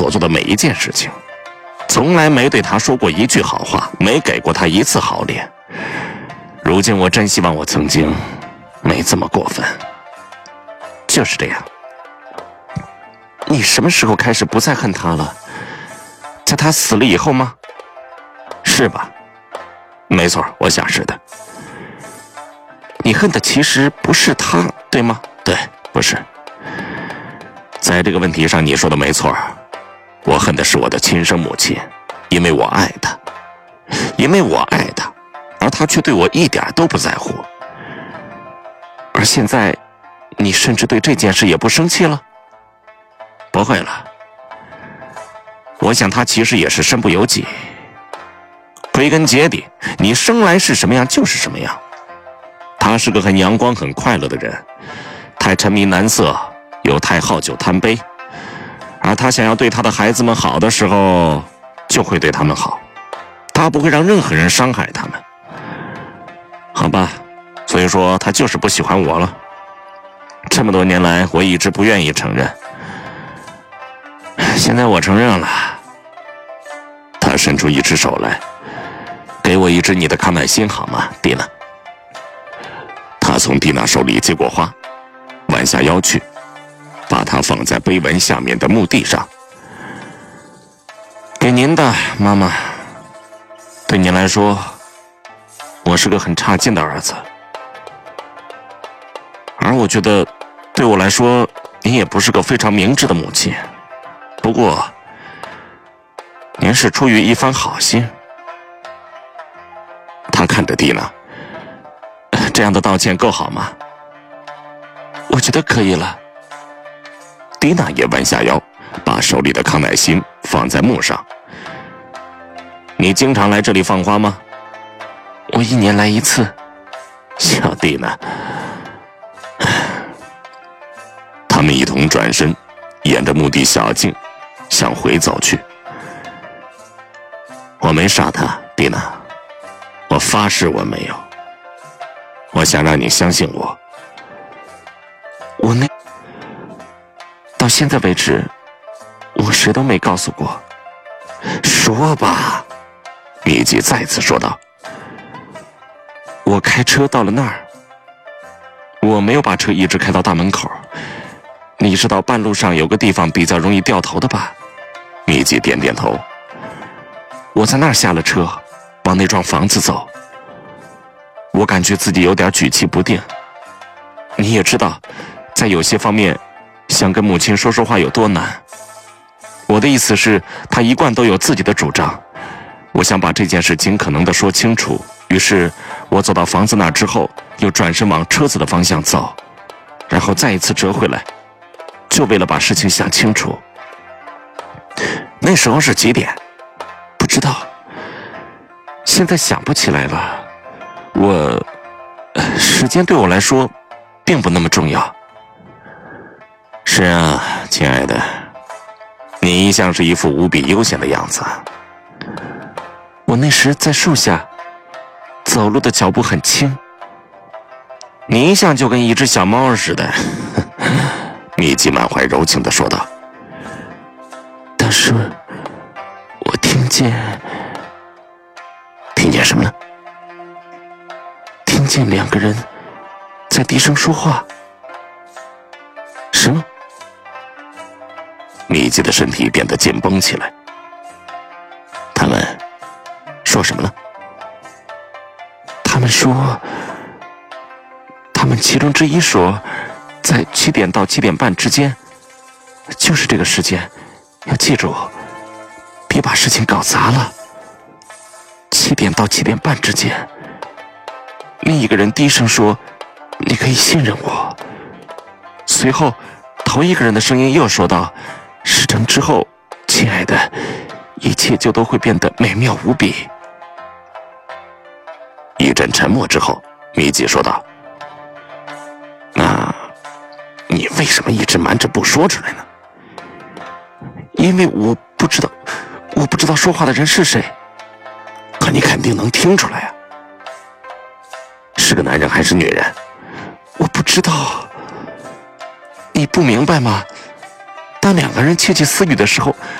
所做的每一件事情，从来没对他说过一句好话，没给过他一次好脸。如今我真希望我曾经没这么过分。就是这样。你什么时候开始不再恨他了？在他死了以后吗？是吧？没错，我想是的。你恨的其实不是他，对吗？对，不是。在这个问题上你说的没错，我恨的是我的亲生母亲，因为我爱她，而她却对我一点都不在乎。而现在你甚至对这件事也不生气了？不会了，我想她其实也是身不由己。归根结底，你生来是什么样就是什么样。她是个很阳光很快乐的人，太沉迷男色又太好酒贪杯，而她想要对她的孩子们好的时候就会对他们好，她不会让任何人伤害他们。好吧，所以说她就是不喜欢我了。这么多年来我一直不愿意承认，现在我承认了。她伸出一只手来，给我一只你的康乃馨好吗，蒂娜？他从蒂娜手里接过花，弯下腰去，把它放在碑文下面的墓地上。给您的，妈妈。对您来说，我是个很差劲的儿子，而我觉得对我来说，您也不是个非常明智的母亲。不过您是出于一番好心。他看着蒂娜，这样的道歉够好吗？我觉得可以了。蒂娜也弯下腰，把手里的康乃馨放在墓上。你经常来这里放花吗？我1年来1次。小蒂娜。他们一同转身，沿着墓地小径向回走去。我没杀他，蒂娜，我发誓我没有。我想让你相信我。到现在为止，我谁都没告诉过。说吧，米奇再次说道。我开车到了那儿，我没有把车一直开到大门口。你知道半路上有个地方比较容易掉头的吧？米奇点点头。我在那儿下了车，往那幢房子走。我感觉自己有点举棋不定。你也知道，在有些方面想跟母亲说说话有多难。我的意思是，她一贯都有自己的主张，我想把这件事尽可能的说清楚。于是我走到房子那之后，又转身往车子的方向走，然后再一次折回来，就为了把事情想清楚。那时候是几点？不知道，现在想不起来了。时间对我来说并不那么重要。是啊，亲爱的，你一向是一副无比悠闲的样子。我那时在树下，走路的脚步很轻。你一向就跟一只小猫似的。米奇满怀柔情地说道。但是我听见什么呢？听见2个人在低声说话。什么？米奇的身体变得紧绷起来。他们说什么呢？他们其中之一说，在7点到7点半之间，就是这个时间，要记住，别把事情搞砸了。7点到7点半之间。另一个人低声说，你可以信任我。随后头一个人的声音又说道，事成之后，亲爱的，一切就都会变得美妙无比。一阵沉默之后，米奇说道，那你为什么一直瞒着不说出来呢？因为我不知道说话的人是谁。可你肯定能听出来啊。是个男人还是女人？我不知道。你不明白吗？当2个人窃窃私语的时候，